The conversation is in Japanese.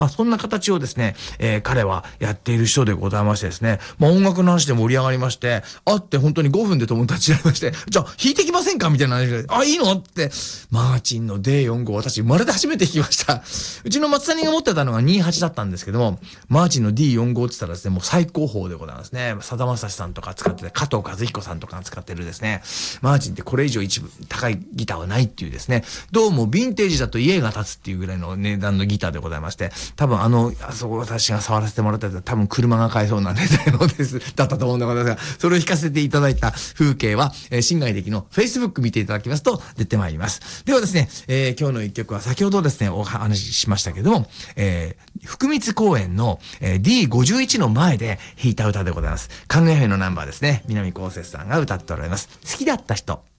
そんな形をですね、彼はやっている人でございましてですね、音楽の話で盛り上がりまして、会って本当に5分で友達になりまして、じゃあ弾いてきませんかみたいな話で、いいのって、マーチンの D45 私生まれて初めて弾きました。うちの松谷が持ってたのが28だったんですけども、マーチンの D45 って言ったらですね、もう最高峰でございますね。さだまさしさんとか使ってて、加藤和彦さんとかが使ってるですね、マーチンってこれ以上一部高いギターはないっていうですね、どうもヴィンテージだと家が立つっていうぐらいの値段のギターでございまして、多分あそこ私が触らせてもらったやつは多分車が買えそうな値段のです、だったと思うんでございますが、それを弾かせていただいた風景は、新外的の Facebook 見ていただきますと出てまいります。ではですね、今日の一曲は先ほどですね、お話ししましたけども、福光公園の、D51 の前で弾いた歌でございます。考えのナンバーですね。南こうせつさんが歌っておられます。好きだった人。